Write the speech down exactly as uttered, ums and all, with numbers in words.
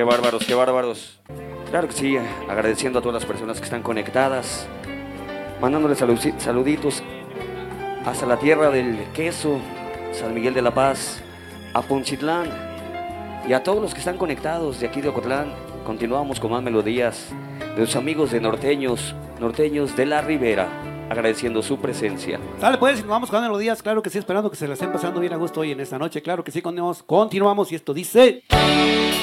Qué bárbaros, qué bárbaros. Claro que sí, agradeciendo a todas las personas que están conectadas, mandándoles saluditos hasta la tierra del queso, San Miguel de la Paz, a Poncitlán y a todos los que están conectados de aquí de Ocotlán. Continuamos con más melodías de los amigos de Norteños, Norteños de la Ribera, agradeciendo su presencia. Dale pues, nos vamos con melodías, claro que sí, esperando que se la estén pasando bien a gusto hoy en esta noche, claro que sí, continuamos, continuamos y esto dice...